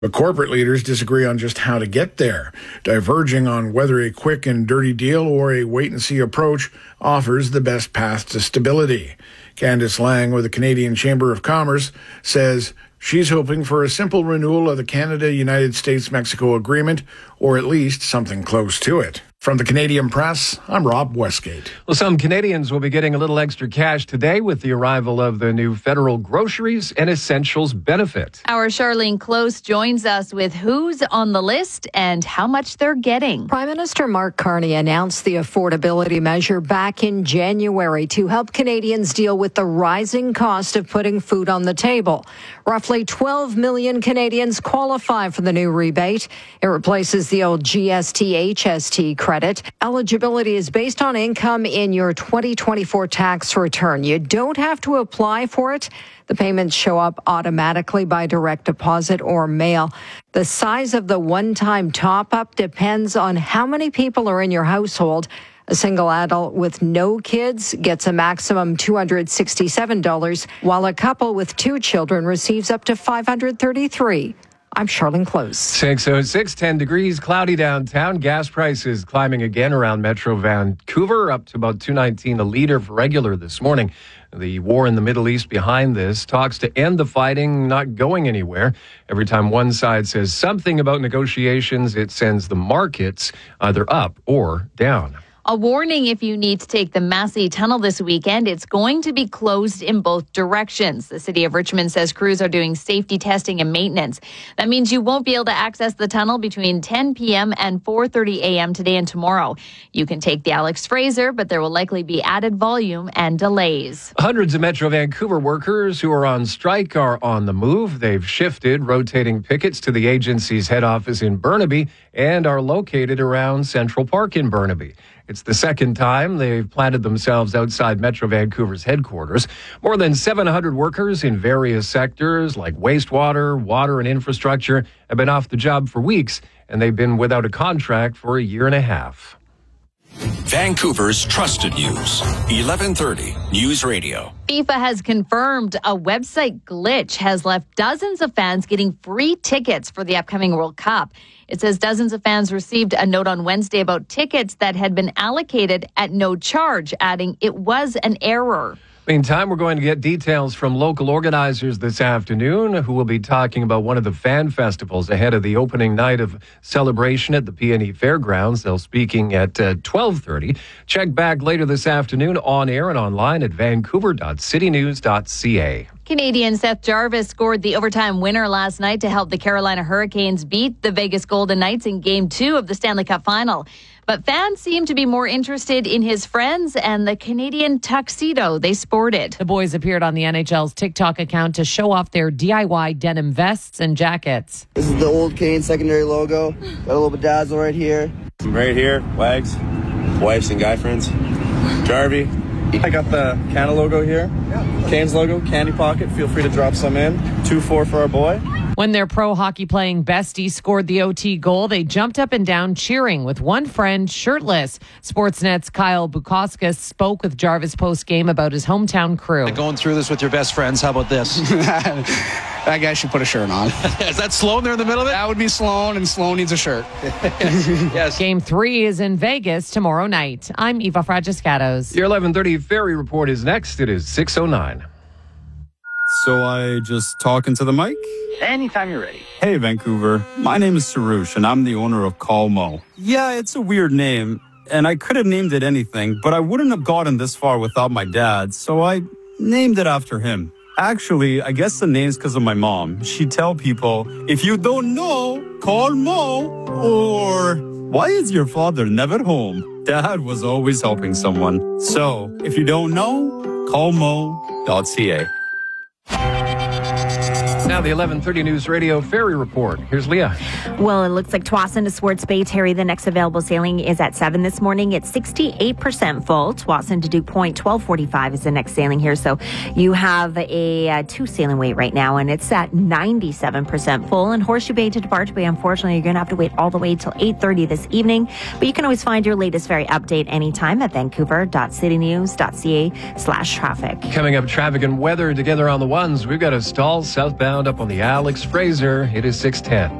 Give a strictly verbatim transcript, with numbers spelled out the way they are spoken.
But corporate leaders disagree on just how to get there, diverging on whether a quick and dirty deal or a wait-and-see approach offers the best path to stability. Candice Lang with the Canadian Chamber of Commerce says she's hoping for a simple renewal of the Canada-United States-Mexico agreement, or at least something close to it. From the Canadian Press, I'm Rob Westgate. Well, some Canadians will be getting a little extra cash today with the arrival of the new federal groceries and essentials benefit. Our Charlene Close joins us with who's on the list and how much they're getting. Prime Minister Mark Carney announced the affordability measure back in January to help Canadians deal with the rising cost of putting food on the table. Roughly twelve million Canadians qualify for the new rebate. It replaces the old G S T H S T credit. Eligibility is based on income in your twenty twenty-four tax return. You don't have to apply for it. The payments show up automatically by direct deposit or mail. The size of the one-time top-up depends on how many people are in your household. A single adult with no kids gets a maximum two hundred sixty-seven dollars, while a couple with two children receives up to five hundred thirty-three dollars. I'm Charlene Close. six oh six, ten degrees, cloudy downtown. Gas prices climbing again around Metro Vancouver, up to about two nineteen a litre for regular this morning. The war in the Middle East behind this. Talks to end the fighting not going anywhere. Every time one side says something about negotiations, it sends the markets either up or down. A warning if you need to take the Massey Tunnel this weekend. It's going to be closed in both directions. The City of Richmond says crews are doing safety testing and maintenance. That means you won't be able to access the tunnel between ten p.m. and four thirty a.m. today and tomorrow. You can take the Alex Fraser, but there will likely be added volume and delays. Hundreds of Metro Vancouver workers who are on strike are on the move. They've shifted, rotating pickets to the agency's head office in Burnaby and are located around Central Park in Burnaby. It's the second time they've planted themselves outside Metro Vancouver's headquarters. More than seven hundred workers in various sectors like wastewater, water and infrastructure have been off the job for weeks, and they've been without a contract for a year and a half. Vancouver's trusted news, eleven thirty News Radio. FIFA has confirmed a website glitch has left dozens of fans getting free tickets for the upcoming World Cup. It says dozens of fans received a note on Wednesday about tickets that had been allocated at no charge, adding it was an error. Meantime, we're going to get details from local organizers this afternoon who will be talking about one of the fan festivals ahead of the opening night of celebration at the P and E Fairgrounds. They'll be speaking at uh, twelve thirty. Check back later this afternoon on air and online at vancouver dot city news dot c a. Canadian Seth Jarvis scored the overtime winner last night to help the Carolina Hurricanes beat the Vegas Golden Knights in Game two of the Stanley Cup Final. But fans seem to be more interested in his friends and the Canadian tuxedo they sported. The boys appeared on the N H L's TikTok account to show off their D I Y denim vests and jackets. This is the old Kane secondary logo. Got a little bedazzle right here. Right here, Wags, wifes and guy friends. Jarvie. I got the Canada logo here. Canes logo, candy pocket. Feel free to drop some in. two four for our boy. When their pro hockey playing bestie scored the O T goal, they jumped up and down cheering with one friend shirtless. Sportsnet's Kyle Bukauskas spoke with Jarvis post-game about his hometown crew. Going through this with your best friends, how about this? That guy should put a shirt on. Is that Sloan there in the middle of it? That would be Sloan, and Sloan needs a shirt. Yes. Game three is in Vegas tomorrow night. I'm Eva Fragiscatos. Your eleven thirty Ferry Report is next. It is six oh nine. So I just talk into the mic? Anytime you're ready. Hey, Vancouver. My name is Sarush, and I'm the owner of Call Mo. Yeah, it's a weird name, and I could have named it anything, but I wouldn't have gotten this far without my dad, so I named it after him. Actually, I guess the name's because of my mom. She'd tell people, if you don't know, call Mo, or why is your father never home? Dad was always helping someone. So, if you don't know, call mo dot c a. Now the eleven thirty News Radio Ferry Report. Here's Leah. Well, it looks like Tsawwassen to Swartz Bay, Terry, the next available sailing is at seven this morning. It's sixty-eight percent full. Tsawwassen to Duke Point, twelve forty-five is the next sailing here. So you have a uh, two sailing wait right now, and it's at ninety-seven percent full. And Horseshoe Bay to Departure Bay, unfortunately, you're going to have to wait all the way till eight thirty this evening. But you can always find your latest ferry update anytime at vancouver dot city news dot c a slash traffic. Coming up, traffic and weather together on the ones. We've got a stall southbound roundup on the Alex Fraser. It is six ten.